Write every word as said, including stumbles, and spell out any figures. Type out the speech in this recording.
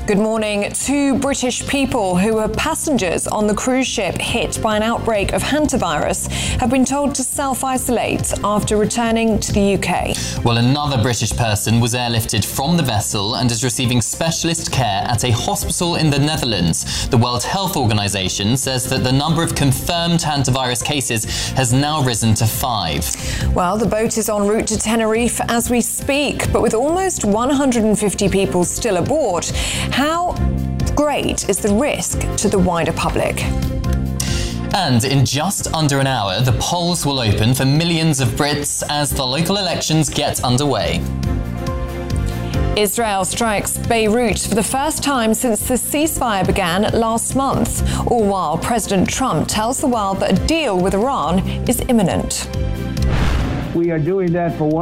Good morning. Two British people who were passengers on the cruise ship hit by an outbreak of hantavirus have been told to self-isolate after returning to the U K. Well, another British person was airlifted from the vessel and is receiving specialist care at a hospital in the Netherlands. The World Health Organization says that the number of confirmed hantavirus cases has now risen to five. Well, the boat is en route to Tenerife as we speak, but with almost one hundred fifty people still aboard. How great is the risk to the wider public? And in just under an hour, the polls will open for millions of Brits as the local elections get underway. Israel strikes Beirut for the first time since the ceasefire began last month, all while President Trump tells the world that a deal with Iran is imminent. We are doing that for one